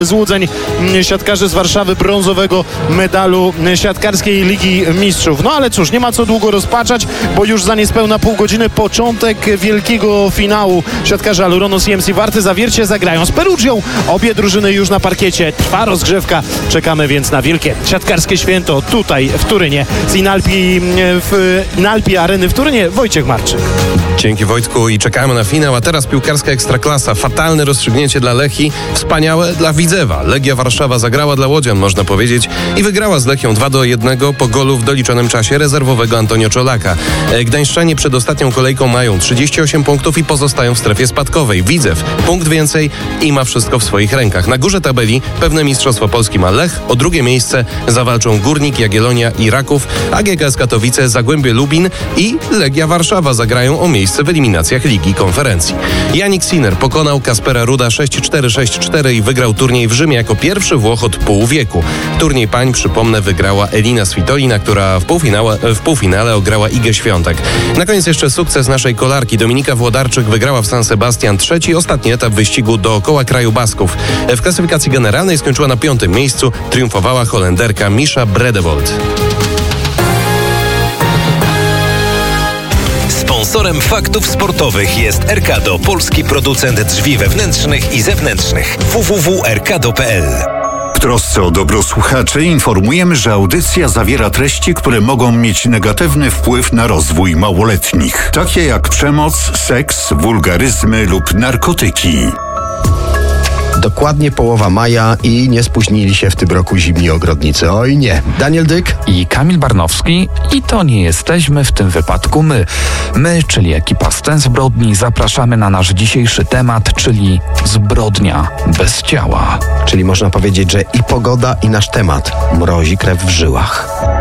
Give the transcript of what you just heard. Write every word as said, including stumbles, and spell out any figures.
złudzeń siatkarzy z Warszawy brązowego medalu siatkarskiej Ligi Mistrzów. No ale cóż, nie ma co długo rozpaczać, bo już za niespełna pół godziny początek wielkiego finału. Siatkarze Aluronos i M C Warty Zawiercie zagrają z Perugią. Obie drużyny już na parkiecie. Trwa rozgrzewka. Czekamy więc na wielkie siatkarskie święto tutaj w Turynie. Z Inalpi, w Inalpi Areny w Turynie Wojciech Marczyk. Dzięki Wojtku i czekamy na finał, a teraz piłkarska ekstraklasa. Fatalne rozstrzygnięcie dla Lechii, wspaniałe dla Widzewa. Legia Warszawa zagrała dla łodzian, można powiedzieć, i wygrała z Lechią dwa do jednego po golu w doliczonym czasie rezerwowego Antonio Czolaka. Gdańszczanie przed ostatnią kolejką mają trzydzieści osiem punktów i pozostają w strefie spadkowej. Widzew punkt więcej i ma wszystko w swoich rękach. Na górze tabeli pewne mistrzostwo Polski ma Lech, o drugie miejsce zawalczą Górnik, Jagiellonia i Raków, a G K S Katowice, Zagłębie Lubin i Legia Warszawa zagrają o miejsce w eliminacjach Ligi Konferencji. Jannik Sinner pokonał Kaspera Ruda sześć cztery sześć cztery i wygrał turniej w Rzymie jako pierwszy Włoch od pół wieku. Turniej pań, przypomnę, wygrała Elina Svitolina, która w półfinale, w półfinale ograła Igę Świątek. Na koniec jeszcze sukces naszej kolarki. Dominika Włodarczyk wygrała w San Sebastian trzeci, ostatni etap wyścigu dookoła kraju Basków. W klasyfikacji generalnej skończyła na piątym miejscu. Triumfowała Holenderka Misha Bredewold. Sponsorem faktów sportowych jest Erkado, polski producent drzwi wewnętrznych i zewnętrznych. w w w kropka erkado kropka p l. W trosce o dobro słuchaczy informujemy, że audycja zawiera treści, które mogą mieć negatywny wpływ na rozwój małoletnich, takie jak przemoc, seks, wulgaryzmy lub narkotyki. Dokładnie połowa maja i nie spóźnili się w tym roku zimni ogrodnicy. Oj nie. Daniel Dyk i Kamil Barnowski i to nie jesteśmy w tym wypadku my. My, czyli ekipa Scen Zbrodni, zapraszamy na nasz dzisiejszy temat, czyli zbrodnia bez ciała. Czyli można powiedzieć, że i pogoda, i nasz temat mrozi krew w żyłach.